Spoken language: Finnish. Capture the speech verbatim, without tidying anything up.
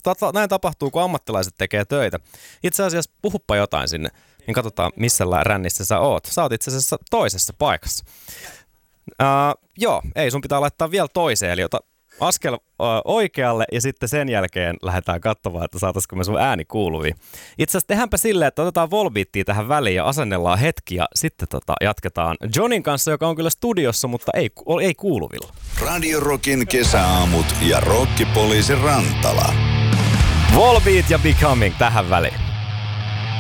Tota, näin tapahtuu, kun ammattilaiset tekee töitä. Itse asiassa puhuppa jotain sinne, niin katsotaan, missä rännissä sä oot. Sä oot itse asiassa toisessa paikassa. Uh, joo, ei, sun pitää laittaa vielä toiseen, eli ota askel uh, oikealle ja sitten sen jälkeen lähdetään katsomaan, että saataisiko me sun ääni kuuluviin. Itse asiassa tehdäänpä silleen, että otetaan Volbeatia tähän väliin ja asennellaan hetki ja sitten tota, jatketaan Johnin kanssa, joka on kyllä studiossa, mutta ei, ei kuuluvilla. Radio Rockin kesäaamut ja Rokkipoliisi Rantala. Volbeat ja Becoming tähän väliin.